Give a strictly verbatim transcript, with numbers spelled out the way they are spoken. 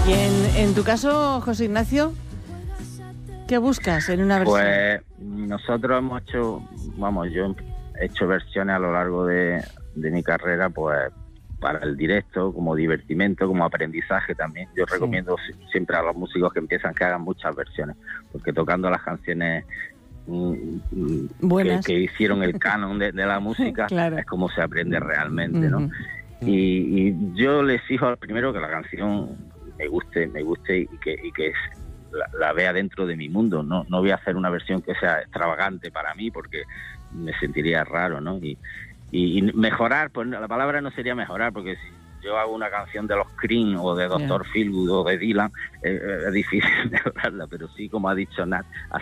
Y en, en tu caso, José Ignacio, ¿qué buscas en una versión? Pues nosotros hemos hecho, vamos, yo he hecho versiones a lo largo de, de mi carrera, pues para el directo, como divertimento, como aprendizaje también. Yo sí. recomiendo siempre a los músicos que empiezan que hagan muchas versiones, porque tocando las canciones que, que hicieron el canon de, de la música, claro. es como se aprende realmente, ¿no? Uh-huh. Y, y yo les exijo al primero que la canción me guste, me guste y que, y que la, la vea dentro de mi mundo. No, no voy a hacer una versión que sea extravagante para mí, porque me sentiría raro, ¿no? Y, y, y mejorar, pues la palabra no sería mejorar, porque si yo hago una canción de los Cream o de doctor Yeah. Feelgood o de Dylan, eh, es difícil mejorarla, pero sí, como ha dicho Nat,